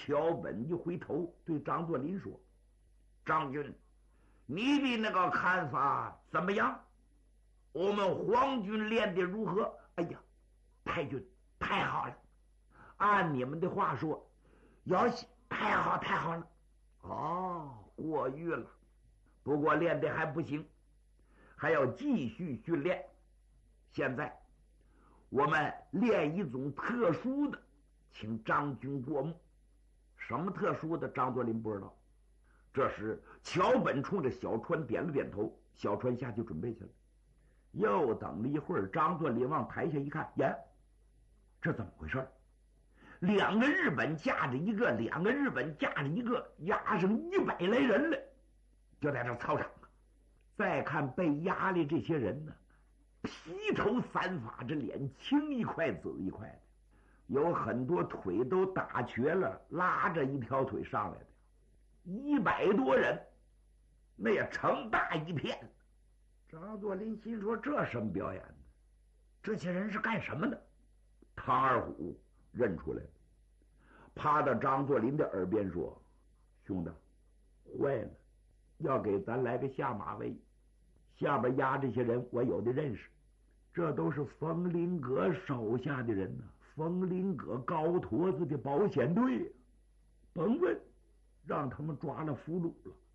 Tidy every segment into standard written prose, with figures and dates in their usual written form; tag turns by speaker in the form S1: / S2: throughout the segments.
S1: 桥本一回头对张作霖说：“张军，你的那个看法怎么样？我们皇军练得如何？”“哎呀，太君太好了！按你们的话说，要太好太好了。哦，过誉了。不过练得还不行，还要继续训练。现在我们练一种特殊的，请张军过目。”“什么特殊的？”张作霖不知道。这时桥本冲着小川点了点头，小川下去准备去了。又等了一会儿，张作霖往台下一看，呀，这怎么回事？两个日本架着一个，两个日本架着一个，压上100来人了，就在这操场上。再看被压的这些人呢，披头散发，这脸青一块紫一块的，有很多腿都打瘸了，拉着一条腿上来的，100多人，那也成大一片。张作霖心说：“这什么表演呢？这些人是干什么的？”唐二虎认出来了，趴到张作霖的耳边说：“兄弟，坏了，要给咱来个下马威。下边压这些人我有的认识，这都是冯林阁手下的人呢，冯林阁高坨子的保险队。甭问，让他们抓了俘虏了。”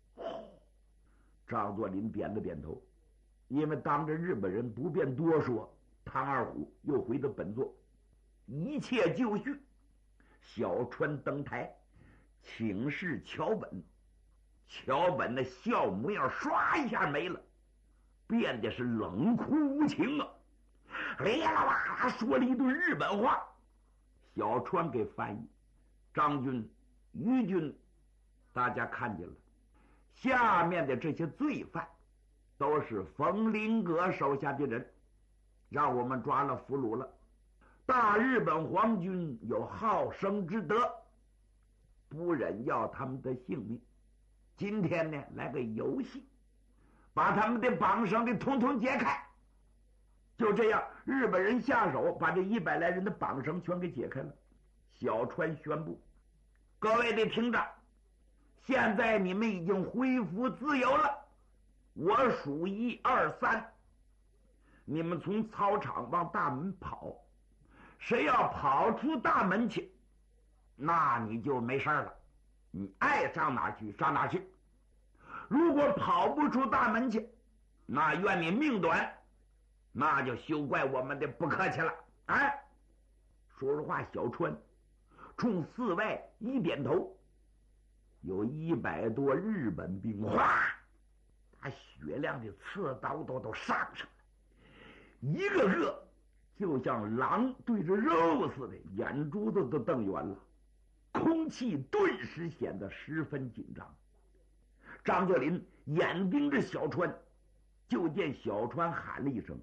S1: 张作霖点了点头，因为当着日本人不便多说，唐二虎又回到本座，一切就绪。小川登台请示桥本，桥本的笑模样唰一下没了，变得是冷酷无情啊！哩啦哇啦说了一顿日本话，小川给翻译。张军、于军，大家看见了，下面的这些罪犯都是冯林阁手下的人，让我们抓了俘虏了。大日本皇军有好生之德，不忍要他们的性命。今天呢，来个游戏，把他们的绑绳给统统解开。就这样，日本人下手把这100来人的绑绳全给解开了。小川宣布：“各位的听着，现在你们已经恢复自由了。我数1、2、3，你们从操场往大门跑。谁要跑出大门去，那你就没事了，你爱上哪去上哪去。如果跑不出大门去，那愿你命短，那就休怪我们的不客气了。”哎，说实话，小川冲四外一点头，有100多日本兵，哗，把雪亮的刺刀都上了，一个个就像狼对着肉似的，眼珠子都瞪圆了，空气顿时显得十分紧张。张作霖眼盯着小川，就见小川喊了一声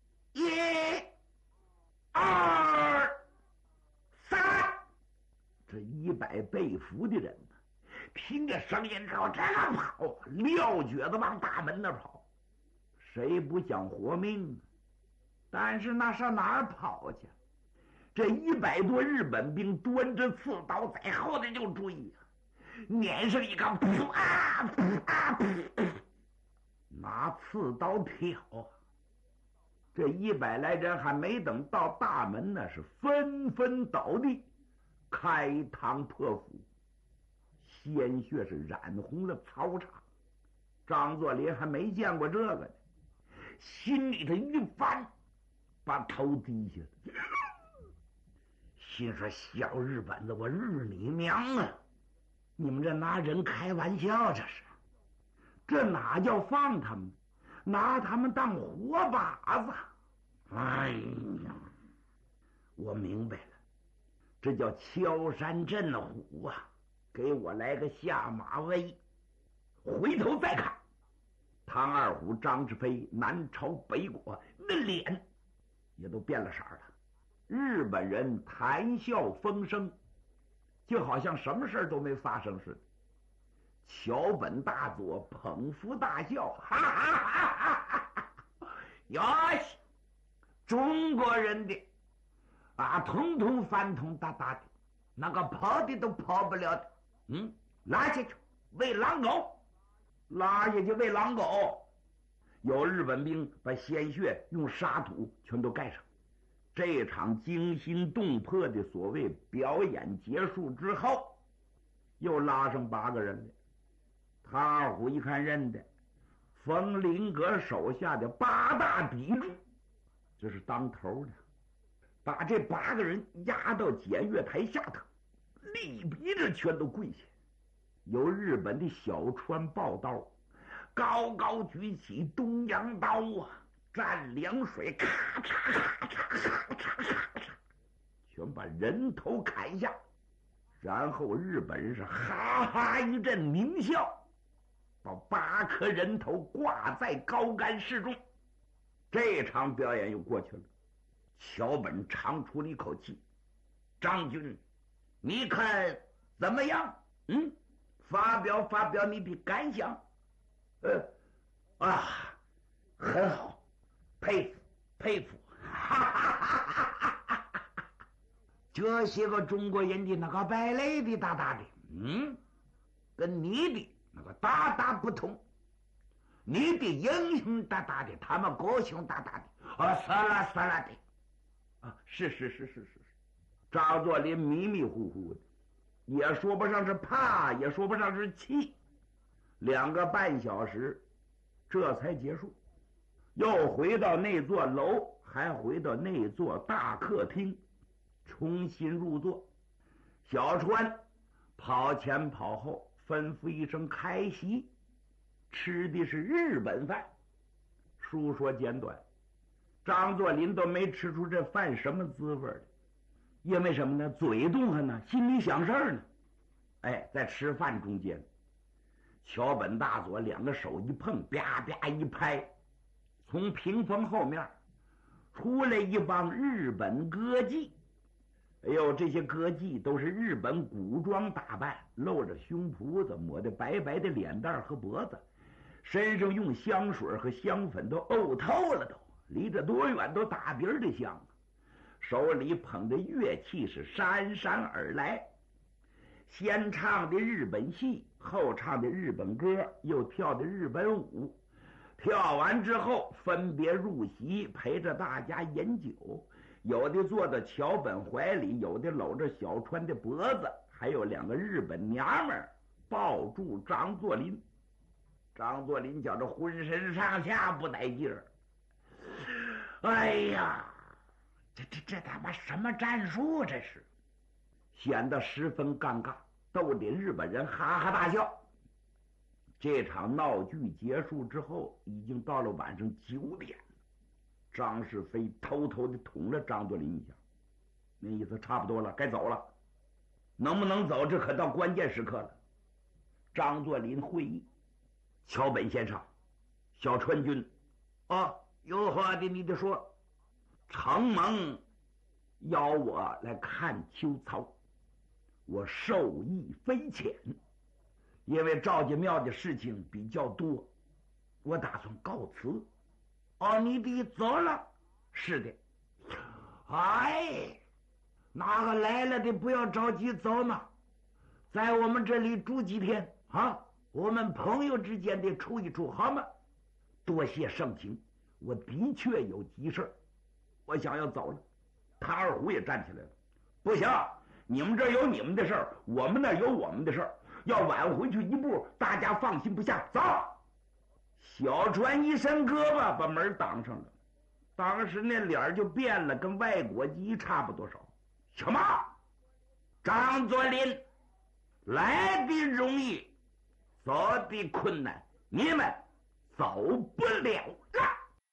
S1: ：“1、2、3！”这100被俘的人呢，听着声音之后这样跑，撂蹶子往大门那跑。谁不想活命呢？但是那上哪儿跑去？这100多日本兵端着刺刀在后头就追呀，撵上一杠，噗啊噗啊噗，拿刺刀挑啊！这100来人还没等到大门呢，是纷纷倒地，开膛破腹，鲜血是染红了操场。张作霖还没见过这个呢，心里头一翻，把头低下了，心说：“小日本子，我日你娘啊！你们这拿人开玩笑，这哪叫放他们，拿他们当活靶子！哎呀，我明白了，这叫敲山震虎啊！给我来个下马威！”回头再看，唐二虎、张志飞南朝北国，那脸也都变了色了。日本人谈笑风生，就好像什么事都没发生似的。桥本大佐捧腹大笑，哈哈哈哈哈！哟西，中国人的啊，通通翻通大大的， 那个跑的都跑不了的。拉下去喂狼狗，拉下去喂狼狗。有日本兵把鲜血用沙土全都盖上。这场惊心动魄的所谓表演结束之后，又拉上8个人来。唐二虎一看认得，冯麟阁手下的8大砥柱，这是当头的，把这8个人压到检阅台下头，立逼着全都跪下。有日本的小川抱刀高高举起，东洋刀啊，蘸凉水，咔嚓咔嚓咔嚓咔嚓，全把人头砍下。然后日本人是哈哈一阵狞笑，把8颗人头挂在高杆室中。这场表演又过去了。桥本长出了一口气：“张军，你看怎么样？发表你的感想。”很好，佩服。这些个中国人的那个败类的大大的，跟你的那个大大不同。你的英雄大大的，他们高雄大大的，死了的。是。张作霖迷迷糊糊的，也说不上是怕，也说不上是气。2个半小时，这才结束。又回到那座楼，还回到那座大客厅，重新入座。小川跑前跑后，吩咐一声开席。吃的是日本饭。书说简短，张作霖都没吃出这饭什么滋味来。因为什么呢？嘴动还呢，心里想事儿呢。在吃饭中间，桥本大佐2个手一碰，啪啪一拍，从屏风后面出来一帮日本歌妓。这些歌妓都是日本古装打扮，露着胸脯子，抹得白白的脸蛋和脖子，身上用香水和香粉都沤透了，都离着多远都打鼻的香。手里捧着乐器是姗姗而来，先唱的日本戏，后唱的日本歌，又跳的日本舞。跳完之后分别入席，陪着大家饮酒。有的坐在桥本怀里，有的搂着小川的脖子，还有2个日本娘们抱住张作霖。张作霖觉着浑身上下不带劲儿。这他妈什么战术？这是显得十分尴尬，逗得日本人哈哈大笑。这场闹剧结束之后，已经到了晚上9点。张世飞偷偷地捅了张作霖一下，那意思差不多了，该走了。能不能走，这可到关键时刻了。张作霖会议：桥本先生，小川君，有话的你得说。承蒙邀我来看秋操，我受益匪浅，因为赵家庙的事情比较多，我打算告辞。你得走了？是的。那个来了的不要着急走嘛，在我们这里住几天啊，我们朋友之间得处一处，好吗？多谢盛情，我的确有急事，我想要走了。唐二虎也站起来了：不行，你们这儿有你们的事儿，我们那儿有我们的事儿，要晚回去一步，大家放心不下。走！小川一伸胳膊把门挡上了，当时那脸就变了，跟外国鸡差不多少。什么？张作霖，来的容易，走的困难，你们走不了了。